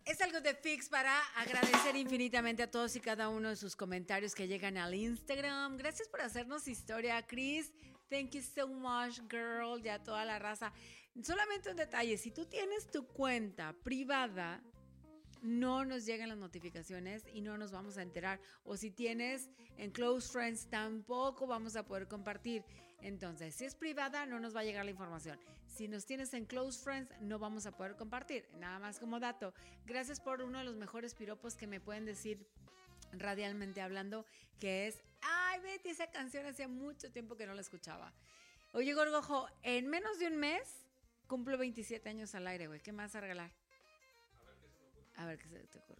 Es algo de Fix para agradecer infinitamente a todos y cada uno de sus comentarios que llegan al Instagram. Gracias por hacernos historia, Chris. Thank you so much, girl. Ya toda la raza. Solamente un detalle. Si tú tienes tu cuenta privada, no nos llegan las notificaciones y no nos vamos a enterar. O si tienes en Close Friends, tampoco vamos a poder compartir. Entonces, si es privada, no nos va a llegar la información. Si nos tienes en Close Friends, no vamos a poder compartir. Nada más como dato. Gracias por uno de los mejores piropos que me pueden decir radialmente hablando, que es: ay, Betty, esa canción hacía mucho tiempo que no la escuchaba. Oye, Gorgojo, en menos de un mes cumplo 27 años al aire, güey. ¿Qué me vas a regalar? A ver qué se te ocurre.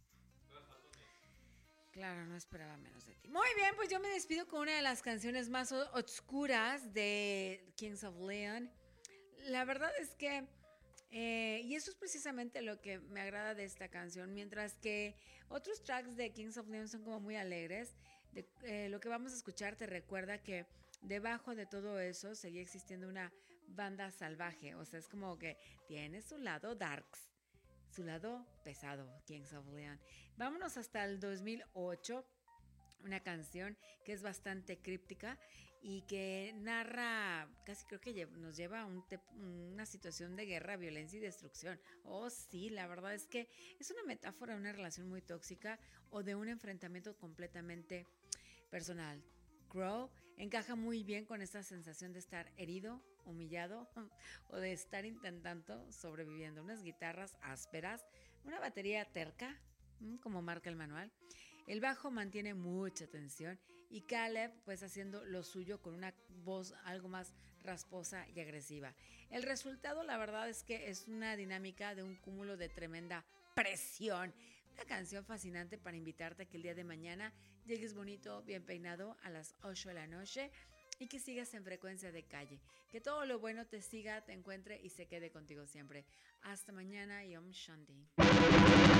Claro, no esperaba menos de ti. Muy bien, pues yo me despido con una de las canciones más oscuras de Kings of Leon. La verdad es que, y eso es precisamente lo que me agrada de esta canción, mientras que otros tracks de Kings of Leon son como muy alegres, lo que vamos a escuchar te recuerda que debajo de todo eso seguía existiendo una banda salvaje, o sea, es como que tiene su lado darks. Su lado pesado, Kings of Leon. Vámonos hasta el 2008, una canción que es bastante críptica y que narra, casi creo que nos lleva a una situación de guerra, violencia y destrucción. Oh, sí, la verdad es que es una metáfora de una relación muy tóxica o de un enfrentamiento completamente personal. Crow encaja muy bien con esta sensación de estar herido, humillado o de estar intentando sobreviviendo. Unas guitarras ásperas, una batería terca, como marca el manual. El bajo mantiene mucha tensión y Caleb pues haciendo lo suyo con una voz algo más rasposa y agresiva. El resultado, la verdad, es que es una dinámica de un cúmulo de tremenda presión. Una canción fascinante para invitarte a que el día de mañana llegues bonito, bien peinado a las 8 de la noche y que sigas en frecuencia de calle. Que todo lo bueno te siga, te encuentre y se quede contigo siempre. Hasta mañana y Om Shanti.